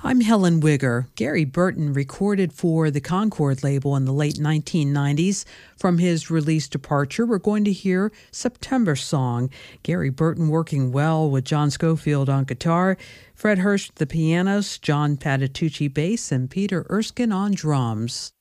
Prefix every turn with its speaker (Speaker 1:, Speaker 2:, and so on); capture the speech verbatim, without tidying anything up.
Speaker 1: I'm Helen Wigger. Gary Burton recorded for the Concord label in the late nineteen nineties. From his release Departure, we're going to hear September Song. Gary Burton working well with John Scofield on guitar, Fred Hirsch the pianos, John Patitucci bass, and Peter Erskine on drums.